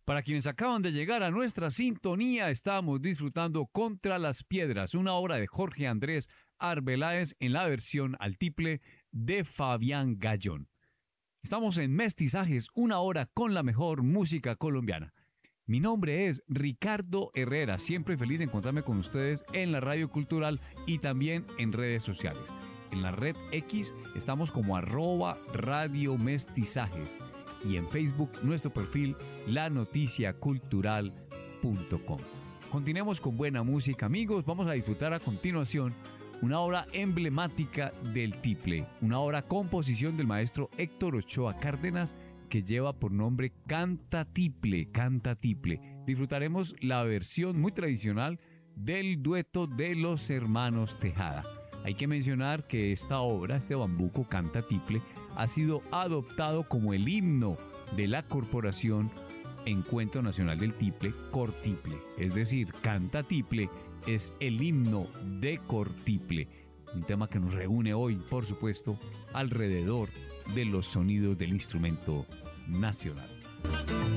Para quienes acaban de llegar a nuestra sintonía, estamos disfrutando Contra las Piedras, una obra de Jorge Andrés Arbeláez en la versión altiple de Fabián Gallón. Estamos en Mestizajes, una hora con la mejor música colombiana. Mi nombre es Ricardo Herrera, siempre feliz de encontrarme con ustedes en la Radio Cultural y también en redes sociales. En la red X estamos como @radiomestizajes y en Facebook nuestro perfil lanoticiacultural.com. Continuemos con buena música, amigos. Vamos a disfrutar a continuación una obra emblemática del tiple, una obra composición del maestro Héctor Ochoa Cárdenas que lleva por nombre Canta Tiple, Canta Tiple. Disfrutaremos la versión muy tradicional del dueto de los hermanos Tejada. Hay que mencionar que esta obra, este bambuco Canta Tiple, ha sido adoptado como el himno de la corporación Encuentro Nacional del Tiple, Cortiple. Es decir, Canta Tiple es el himno de Cortiple, un tema que nos reúne hoy, por supuesto, alrededor de los sonidos del instrumento nacional.